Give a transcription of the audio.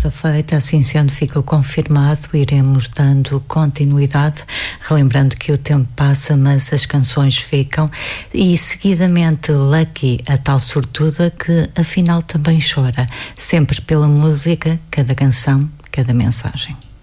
proposta feita, assim sendo, fica confirmado, iremos dando continuidade, relembrando que o tempo passa, mas as canções ficam, e seguidamente Lucky, a tal sortuda que afinal também chora, sempre pela música, cada canção, cada mensagem.